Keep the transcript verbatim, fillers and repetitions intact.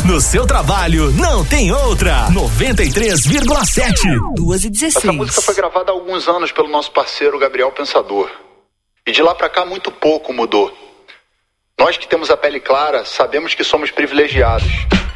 No seu trabalho, não tem outra. noventa e três vírgula sete. duas e dezesseis. Essa música foi gravada há alguns anos pelo nosso parceiro Gabriel Pensador. E de lá pra cá muito pouco mudou. Nós que temos a pele clara sabemos que somos privilegiados.